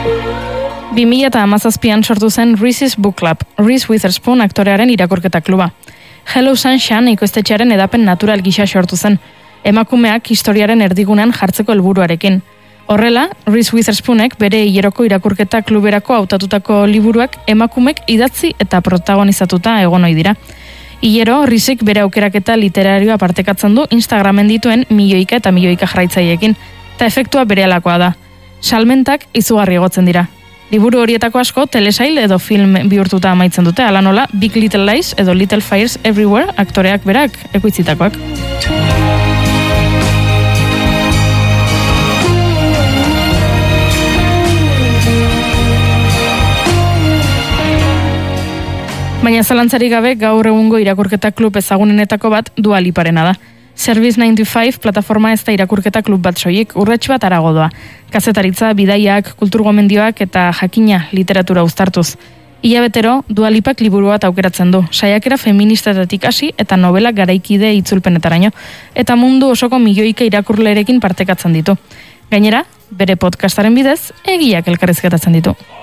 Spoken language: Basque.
2017an sortu zen Reese's Book Club, Reese Witherspoon aktorearen irakurketa kluba. Hello Sunshine ekoiztetxearen edapen natural gisa sortu zen, emakumeak historiaren erdigunean jartzeko helburuarekin. Horrela, Reese Witherspoonek bere hileroko irakurketa kluberako hautatutako liburuak emakumek idatzi eta protagonizatuta egon ohi dira. Hilero, Reesek bere aukeraketa literarioa partekatzen du Instagramen dituen milioika eta milioika jarraitzaileekin, eta efektua berehalakoa da. Salmentak izugarri igotzen dira. Liburu horietako asko telesail edo film bihurtuta amaitzen dute, hala nola Big Little Lies edo Little Fires Everywhere aktoreak berak ekoitzitakoak. Baina zalantzarik gabe gaur egungo irakurketa klub ezagunenetako bat Dua Liparena da. Service 95 plataforma ez da irakurketa klub bat soilik, urrats bat harago doa. Kazetaritza, bidaiak, kulturgomendioak eta jakina literatura uztartuz. Hilabetero, Dua Lipak liburu bat aukeratzen du, saiakera feministetatik hasi eta novelak garaikide itzulpenetaraino, eta mundu osoko milioika irakurlerekin partekatzen ditu. Gainera, bere podcastaren bidez, egiak elkarrizketatzen ditu.